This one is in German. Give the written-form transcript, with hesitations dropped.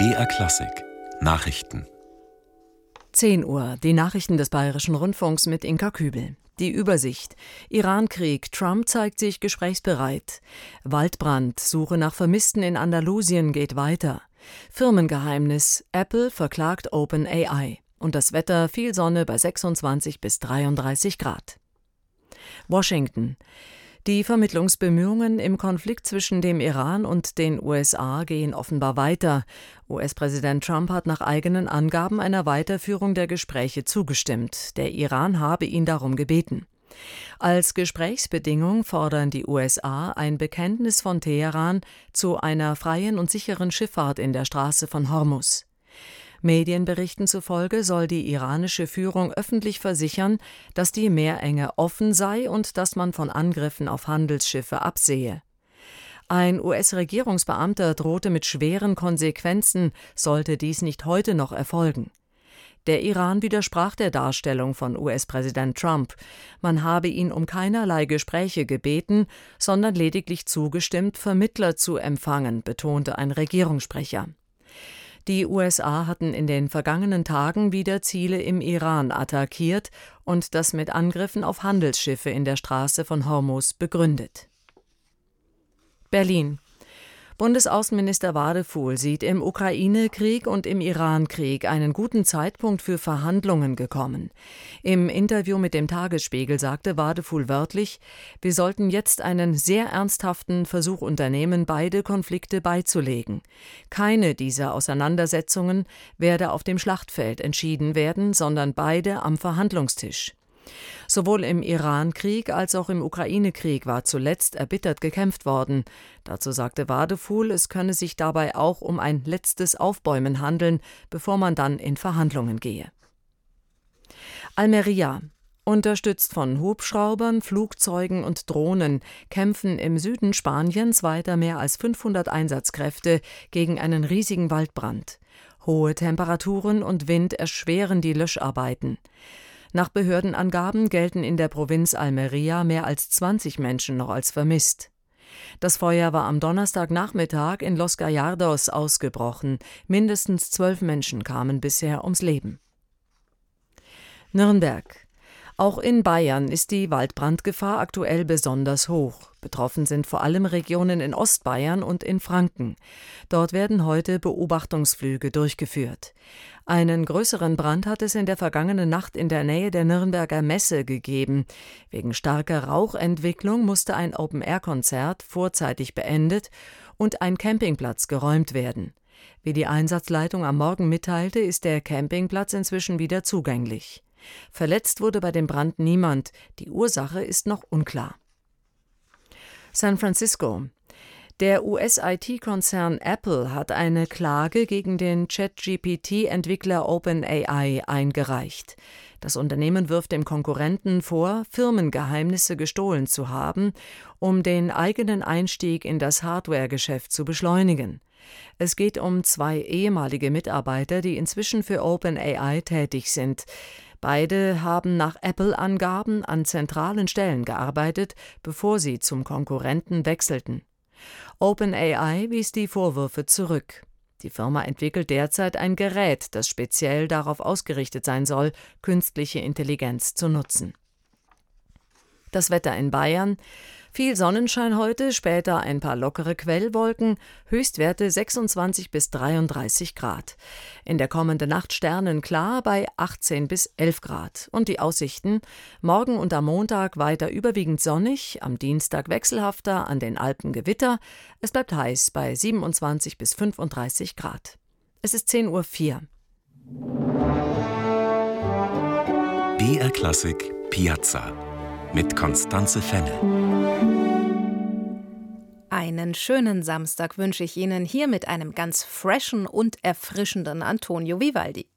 BR Klassik Nachrichten. 10 Uhr, die Nachrichten des Bayerischen Rundfunks mit Inka Kübel. Die Übersicht: Iran-Krieg, Trump zeigt sich gesprächsbereit. Waldbrand, Suche nach Vermissten in Andalusien geht weiter. Firmengeheimnis, Apple verklagt OpenAI. Und das Wetter: viel Sonne bei 26 bis 33 Grad. Washington: Die Vermittlungsbemühungen im Konflikt zwischen dem Iran und den USA gehen offenbar weiter. US-Präsident Trump hat nach eigenen Angaben einer Weiterführung der Gespräche zugestimmt. Der Iran habe ihn darum gebeten. Als Gesprächsbedingung fordern die USA ein Bekenntnis von Teheran zu einer freien und sicheren Schifffahrt in der Straße von Hormuz. Medienberichten zufolge soll die iranische Führung öffentlich versichern, dass die Meerenge offen sei und dass man von Angriffen auf Handelsschiffe absehe. Ein US-Regierungsbeamter drohte mit schweren Konsequenzen, sollte dies nicht heute noch erfolgen. Der Iran widersprach der Darstellung von US-Präsident Trump. Man habe ihn um keinerlei Gespräche gebeten, sondern lediglich zugestimmt, Vermittler zu empfangen, betonte ein Regierungssprecher. Die USA hatten in den vergangenen Tagen wieder Ziele im Iran attackiert und das mit Angriffen auf Handelsschiffe in der Straße von Hormuz begründet. Berlin: Bundesaußenminister Wadefuhl sieht im Ukraine-Krieg und im Iran-Krieg einen guten Zeitpunkt für Verhandlungen gekommen. Im Interview mit dem Tagesspiegel sagte Wadefuhl wörtlich: Wir sollten jetzt einen sehr ernsthaften Versuch unternehmen, beide Konflikte beizulegen. Keine dieser Auseinandersetzungen werde auf dem Schlachtfeld entschieden werden, sondern beide am Verhandlungstisch. Sowohl im Iran-Krieg als auch im Ukraine-Krieg war zuletzt erbittert gekämpft worden. Dazu sagte Wadefuhl, es könne sich dabei auch um ein letztes Aufbäumen handeln, bevor man dann in Verhandlungen gehe. Almería: Unterstützt von Hubschraubern, Flugzeugen und Drohnen kämpfen im Süden Spaniens weiter mehr als 500 Einsatzkräfte gegen einen riesigen Waldbrand. Hohe Temperaturen und Wind erschweren die Löscharbeiten. Nach Behördenangaben gelten in der Provinz Almería mehr als 20 Menschen noch als vermisst. Das Feuer war am Donnerstagnachmittag in Los Gallardos ausgebrochen. Mindestens 12 Menschen kamen bisher ums Leben. Nürnberg: Auch in Bayern ist die Waldbrandgefahr aktuell besonders hoch. Betroffen sind vor allem Regionen in Ostbayern und in Franken. Dort werden heute Beobachtungsflüge durchgeführt. Einen größeren Brand hat es in der vergangenen Nacht in der Nähe der Nürnberger Messe gegeben. Wegen starker Rauchentwicklung musste ein Open-Air-Konzert vorzeitig beendet und ein Campingplatz geräumt werden. Wie die Einsatzleitung am Morgen mitteilte, ist der Campingplatz inzwischen wieder zugänglich. Verletzt wurde bei dem Brand niemand. Die Ursache ist noch unklar. San Francisco: Der US-IT-Konzern Apple hat eine Klage gegen den ChatGPT-Entwickler OpenAI eingereicht. Das Unternehmen wirft dem Konkurrenten vor, Firmengeheimnisse gestohlen zu haben, um den eigenen Einstieg in das Hardware-Geschäft zu beschleunigen. Es geht um 2 ehemalige Mitarbeiter, die inzwischen für OpenAI tätig sind. Beide haben nach Apple-Angaben an zentralen Stellen gearbeitet, bevor sie zum Konkurrenten wechselten. OpenAI wies die Vorwürfe zurück. Die Firma entwickelt derzeit ein Gerät, das speziell darauf ausgerichtet sein soll, künstliche Intelligenz zu nutzen. Das Wetter in Bayern: Viel Sonnenschein heute, später ein paar lockere Quellwolken, Höchstwerte 26 bis 33 Grad. In der kommenden Nacht sternenklar bei 18 bis 11 Grad. Und die Aussichten: Morgen und am Montag weiter überwiegend sonnig, am Dienstag wechselhafter, an den Alpen Gewitter. Es bleibt heiß bei 27 bis 35 Grad. Es ist 10:04 Uhr. BR Klassik Piazza mit Constanze Fenne. Einen schönen Samstag wünsche ich Ihnen hier mit einem ganz freshen und erfrischenden Antonio Vivaldi.